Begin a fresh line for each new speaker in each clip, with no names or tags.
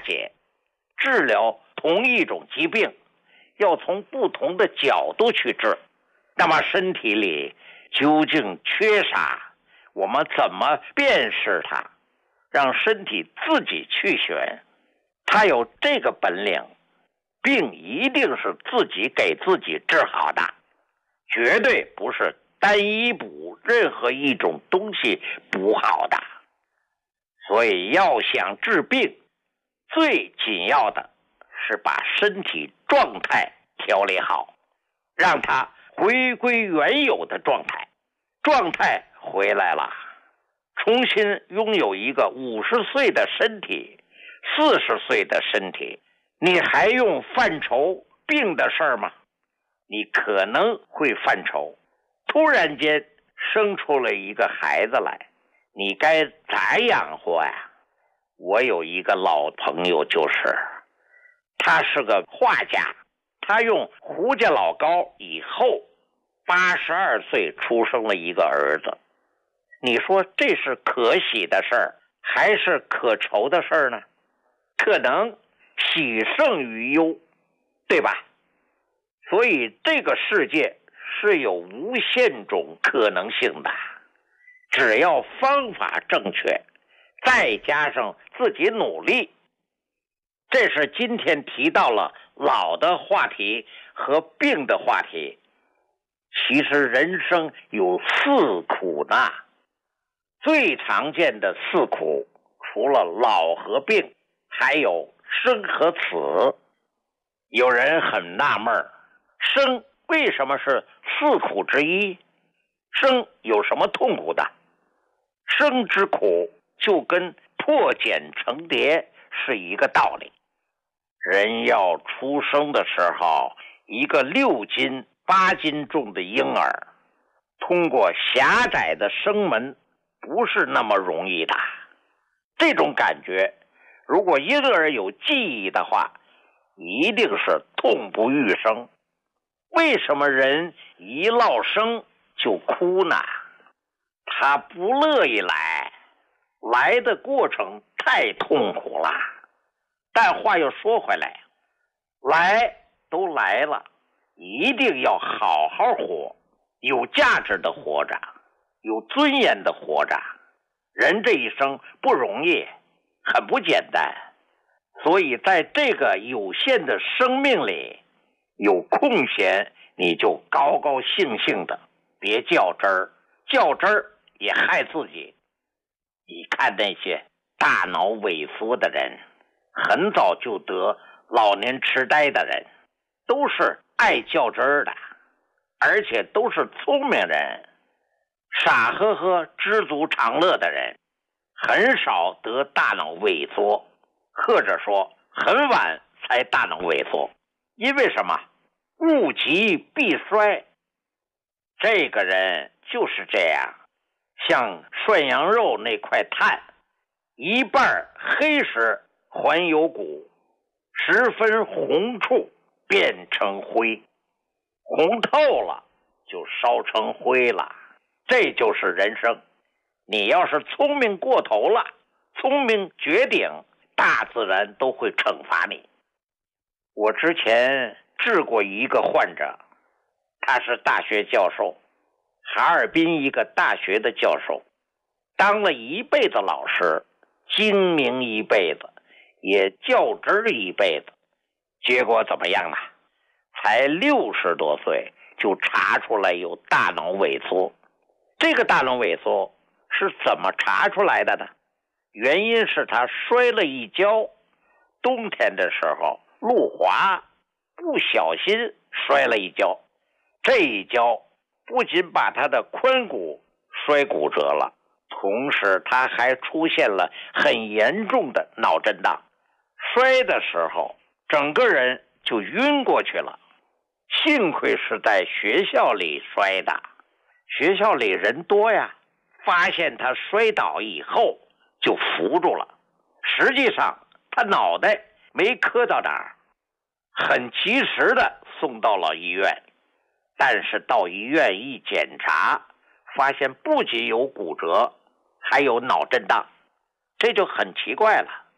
解。治疗同一种疾病，要从不同的角度去治。那么身体里究竟缺啥？我们怎么辨识它？让身体自己去选。它有这个本领，病一定是自己给自己治好的，绝对不是单一补任何一种东西补好的。所以要想治病，最紧要的是把身体状态调理好，让它回归原有的状态。状态回来了，重新拥有一个50岁的身体，40岁的身体，你还用犯愁病的事儿吗？你可能会犯愁，突然间生出了一个孩子来，你该咋养活呀？我有一个老朋友，他是个画家，他用胡家老高以后82岁出生了一个儿子。你说这是可喜的事儿还是可愁的事儿呢？可能喜胜于忧，对吧？所以这个世界是有无限种可能性的，只要方法正确，再加上自己努力。这是今天提到了老的话题和病的话题。其实人生有4苦呢，最常见的4苦，除了老和病，还有生和死。有人很纳闷，生为什么是4苦之一？生有什么痛苦的？生之苦就跟破茧成蝶是一个道理。人要出生的时候，一个6斤、8斤重的婴儿，通过狭窄的生门不是那么容易的。这种感觉，如果婴儿有记忆的话，一定是痛不欲生。为什么人一落生就哭呢？他不乐意来，来的过程太痛苦了。但话又说回来，来都来了，一定要好好活，有价值的活着，有尊严的活着。人这一生不容易，很不简单。所以在这个有限的生命里，有空闲你就高高兴兴的，别较真儿，较真儿也害自己。你看那些大脑萎缩的人，很早就得老年痴呆的人，都是爱较真儿的，而且都是聪明人，傻呵呵知足常乐的人，很少得大脑萎缩，或者说很晚才大脑萎缩。因为什么？物极必衰。这个人就是这样，像涮羊肉那块炭，一半黑时还有骨，十分红处变成灰，红透了就烧成灰了。这就是人生。你要是聪明过头了，聪明绝顶，大自然都会惩罚你。我之前治过一个患者，他是大学教授，哈尔滨一个大学的教授，当了一辈子老师，精明一辈子，也较真儿一辈子。结果怎么样呢？才60多岁就查出来有大脑萎缩。这个大脑萎缩是怎么查出来的呢？原因是他摔了一跤，冬天的时候路滑，不小心摔了一跤。这一跤不仅把他的髋骨摔骨折了，同时他还出现了很严重的脑震荡。摔的时候整个人就晕过去了。幸亏是在学校里摔的，学校里人多呀，发现他摔倒以后就扶住了。实际上他脑袋没磕到哪儿，很及时的送到了医院。但是到医院一检查，发现不仅有骨折，还有脑震荡。这就很奇怪了，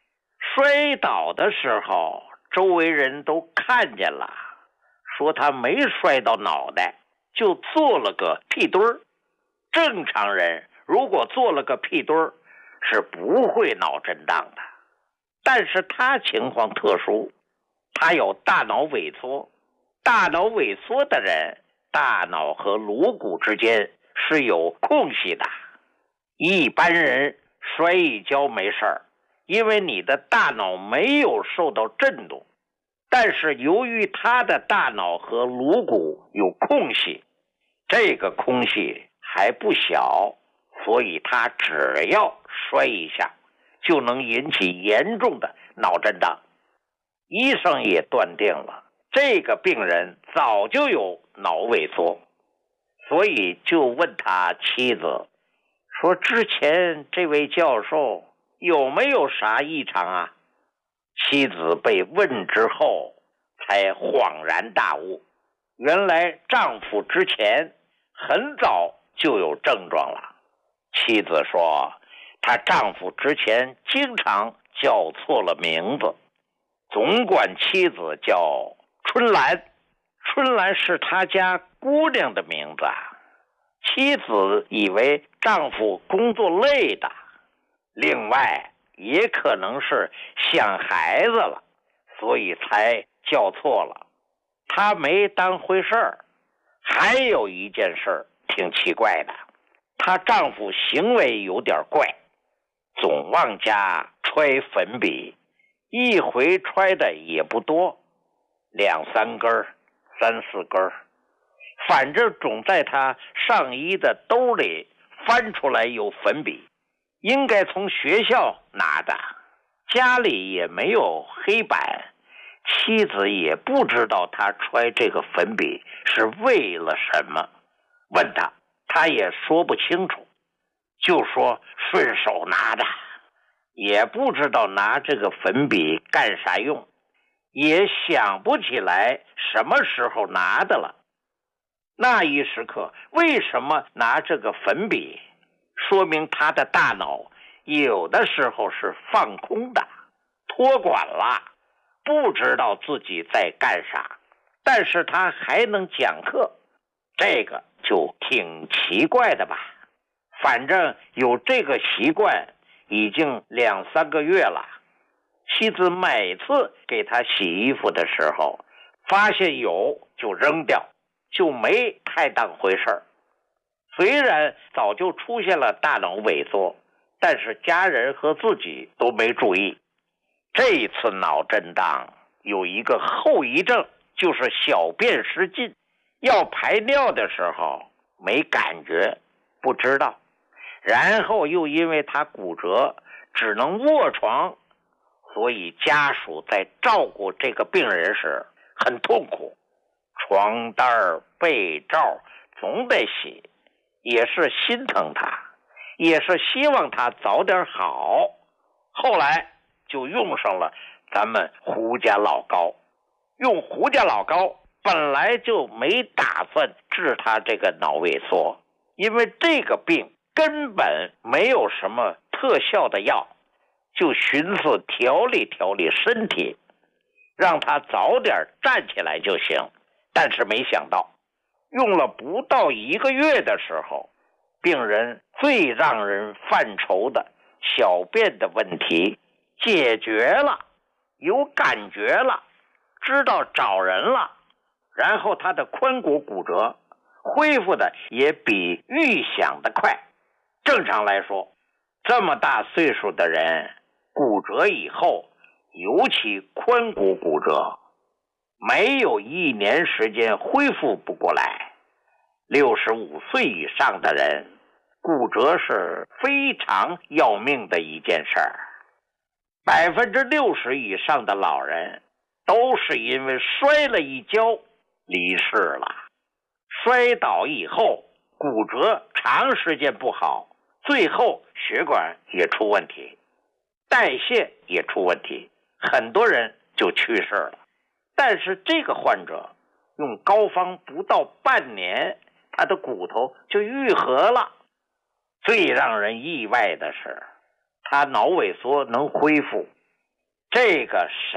摔倒的时候，周围人都看见了，说他没摔到脑袋，就做了个屁墩儿。正常人如果做了个屁墩儿，是不会脑震荡的。但是他情况特殊，他有大脑萎缩。大脑萎缩的人，大脑和颅骨之间是有空隙的。一般人摔一跤没事儿，因为你的大脑没有受到震动。但是由于他的大脑和颅骨有空隙，这个空隙还不小，所以他只要摔一下就能引起严重的脑震荡。医生也断定了这个病人早就有脑萎缩，所以就问他妻子说，之前这位教授有没有啥异常啊？妻子被问之后才恍然大悟，原来丈夫之前很早就有症状了。妻子说，她丈夫之前经常叫错了名字，总管妻子叫春兰，春兰是他家姑娘的名字。妻子以为丈夫工作累的，另外也可能是想孩子了，所以才叫错了。她没当回事儿。还有一件事挺奇怪的，她丈夫行为有点怪，总往家揣粉笔，一回揣的也不多，2、3根、3、4根，反正总在他上衣的兜里翻出来有粉笔，应该从学校拿的。家里也没有黑板，妻子也不知道他揣这个粉笔是为了什么，问他也说不清楚，就说顺手拿的，也不知道拿这个粉笔干啥用，也想不起来什么时候拿的了。那一时刻为什么拿这个粉笔，说明他的大脑有的时候是放空的，托管了，不知道自己在干啥，但是他还能讲课，这个就挺奇怪的吧。反正有这个习惯已经2、3个月了。妻子每次给他洗衣服的时候，发现有就扔掉，就没太当回事儿。虽然早就出现了大脑萎缩，但是家人和自己都没注意。这一次脑震荡有一个后遗症，就是小便失禁，要排尿的时候没感觉，不知道，然后又因为他骨折只能卧床，所以家属在照顾这个病人时很痛苦，床单被罩总得洗，也是心疼他，也是希望他早点好。后来就用上了咱们胡家老膏，用胡家老膏本来就没打算治他这个脑萎缩，因为这个病根本没有什么特效的药，就寻思调理调理身体，让他早点站起来就行。但是没想到用了不到1个月的时候，病人最让人犯愁的小便的问题解决了，有感觉了，知道找人了，然后他的髋骨骨折恢复的也比预想的快。正常来说，这么大岁数的人骨折以后，尤其髋骨骨折，没有1年时间恢复不过来。65岁以上的人骨折是非常要命的一件事儿。60%以上的老人都是因为摔了一跤离世了。摔倒以后骨折长时间不好，最后血管也出问题，代谢也出问题，很多人就去世了。但是这个患者用膏方不到半年，他的骨头就愈合了。最让人意外的是，他脑萎缩能恢复， 这个